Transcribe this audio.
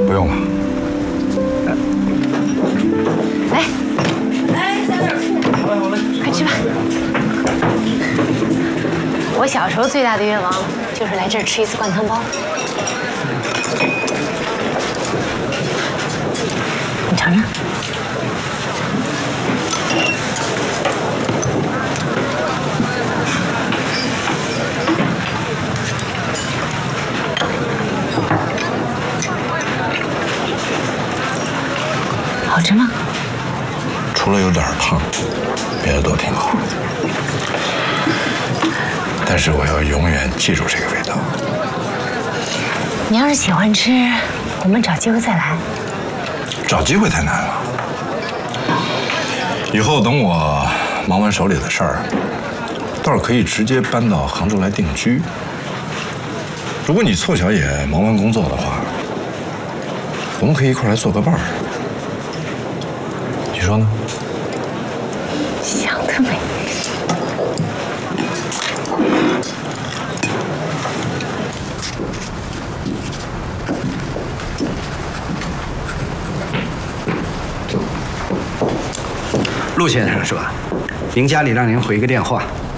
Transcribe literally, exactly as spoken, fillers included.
不用了。 来，来，加点醋。好嘞，好嘞，快吃吧。我小时候最大的愿望就是来这儿吃一次灌汤包。你尝尝。 好吃吗？ 除了有点烫，别的都挺好。但是我要永远记住这个味道。 你要是喜欢吃，我们找机会再来。 找机会太难了。以后等我忙完手里的事儿，倒是可以直接搬到杭州来定居。如果你凑巧也忙完工作的话，我们可以一块来做个伴儿。 你说呢？ 想得美！ 陆先生是吧？您家里让您回个电话，